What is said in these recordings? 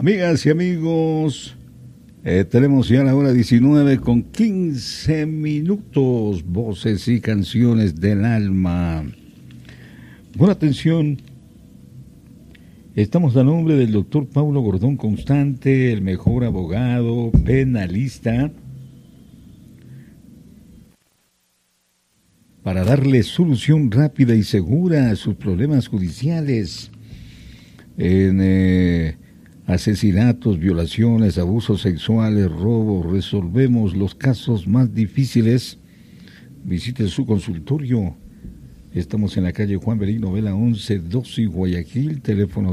Amigas y amigos, tenemos ya la hora 19 con 15 minutos, voces y canciones del alma. Buena atención, estamos a nombre del doctor Paulo Gordón Constante, el mejor abogado penalista, para darle solución rápida y segura a sus problemas judiciales en asesinatos, violaciones, abusos sexuales, robos. Resolvemos los casos más difíciles. Visite su consultorio. Estamos en la calle Juan Berino Vela 1112 Guayaquil, teléfono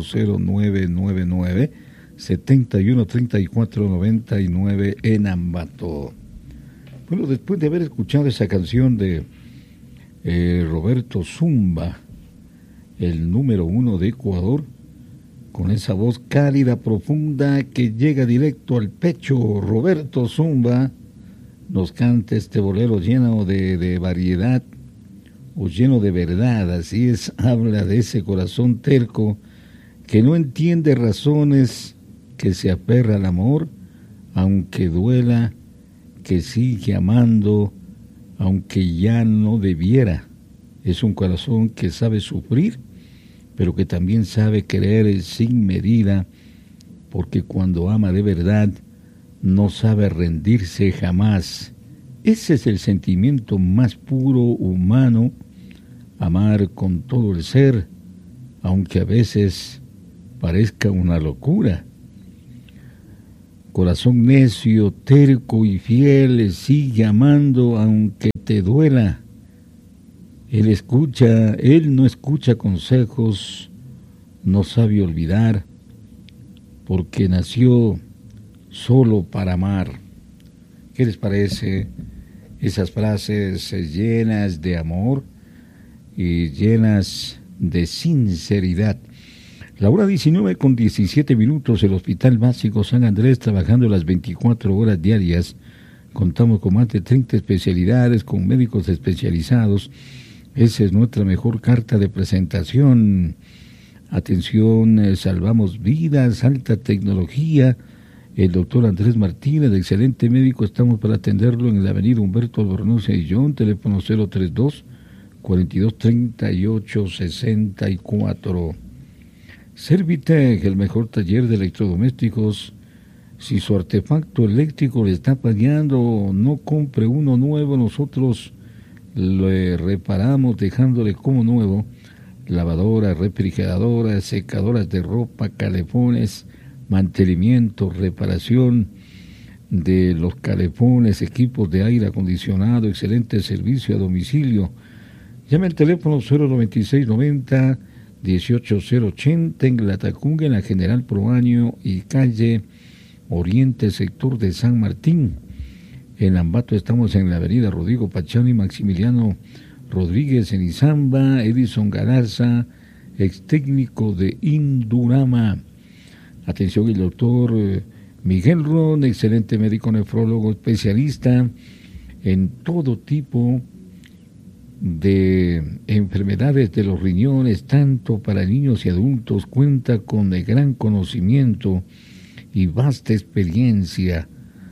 0999-713499 en Ambato. Bueno, después de haber escuchado esa canción de Roberto Zumba, el número 1 de Ecuador, con esa voz cálida, profunda, que llega directo al pecho, Roberto Zumba nos canta este bolero lleno de variedad, o lleno de verdad. Así es, habla de ese corazón terco que no entiende razones, que se aferra al amor, aunque duela, que sigue amando, aunque ya no debiera. Es un corazón que sabe sufrir, pero que también sabe querer sin medida, porque cuando ama de verdad, no sabe rendirse jamás. Ese es el sentimiento más puro, humano, amar con todo el ser, aunque a veces parezca una locura. Corazón necio, terco y fiel, sigue amando aunque te duela. Él no escucha consejos, no sabe olvidar, porque nació solo para amar. ¿Qué les parece esas frases llenas de amor y llenas de sinceridad? La hora 19 con 17 minutos, el Hospital Básico San Andrés, trabajando las 24 horas diarias. Contamos con más de 30 especialidades, con médicos especializados. Esa es nuestra mejor carta de presentación. Atención, salvamos vidas, alta tecnología. El doctor Andrés Martínez, excelente médico, estamos para atenderlo en la avenida Humberto Albornoz y John, teléfono 032-4238-64. Servitec, el mejor taller de electrodomésticos. Si su artefacto eléctrico le está fallando, no compre uno nuevo, nosotros le reparamos dejándole como nuevo. Lavadoras, refrigeradoras, secadoras de ropa, calefones, mantenimiento, reparación de los calefones, equipos de aire acondicionado, excelente servicio a domicilio. Llame al teléfono 09690-18080 en La Tacunga, en la General Proaño y calle Oriente, sector de San Martín. En Ambato estamos en la avenida Rodrigo Pachano y Maximiliano Rodríguez en Izamba. Edison Galarza, ex técnico de Indurama. Atención, el doctor Miguel Ron, excelente médico nefrólogo, especialista en todo tipo de enfermedades de los riñones, tanto para niños y adultos. Cuenta con de gran conocimiento y vasta experiencia,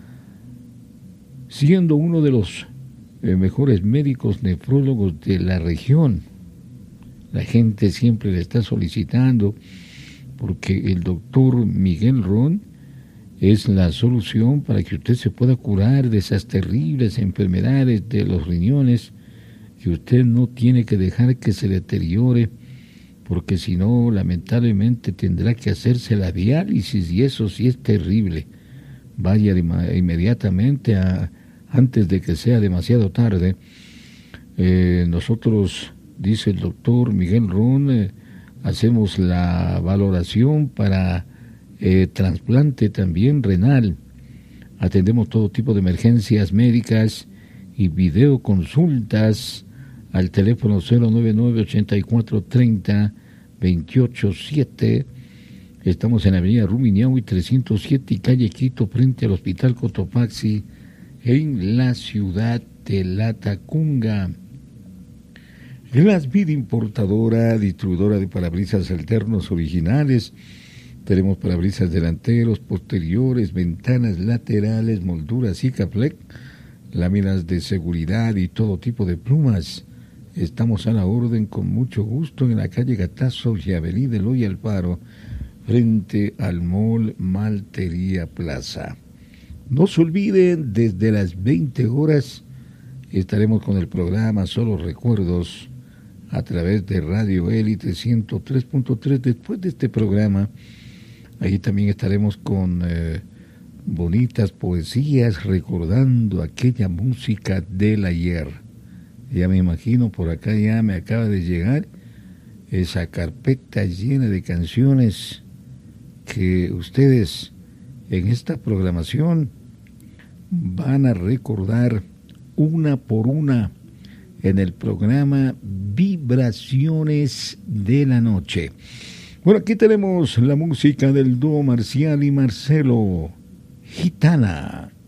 siendo uno de los mejores médicos nefrólogos de la región. La gente siempre le está solicitando, porque el doctor Miguel Ron es la solución para que usted se pueda curar de esas terribles enfermedades de los riñones, que usted no tiene que dejar que se deteriore, porque si no, lamentablemente tendrá que hacerse la diálisis, y eso sí es terrible. Vaya inmediatamente antes de que sea demasiado tarde. Nosotros, dice el doctor Miguel Ron, hacemos la valoración para trasplante también renal. Atendemos todo tipo de emergencias médicas y videoconsultas al teléfono 099-8430-287. Estamos en la avenida Rumiñahui 307 y calle Quito, frente al Hospital Cotopaxi, en la ciudad de La Tacunga. Glassvid importadora, distribuidora de parabrisas alternos originales, Tenemos parabrisas delanteros, posteriores, ventanas laterales, molduras Sikaflex, láminas de seguridad y todo tipo de plumas. Estamos a la orden con mucho gusto en la calle Gatazo y avenida Eloy Alfaro, frente al Mall Maltería Plaza. No se olviden, desde las 20 horas estaremos con el programa Solo Recuerdos a través de Radio Élite 103.3. Después de este programa, ahí también estaremos con bonitas poesías recordando aquella música del ayer. Ya me imagino, por acá ya me acaba de llegar esa carpeta llena de canciones que ustedes en esta programación van a recordar una por una en el programa Vibraciones de la Noche. Bueno, aquí tenemos la música del dúo Marcial y Marcelo, Gitana.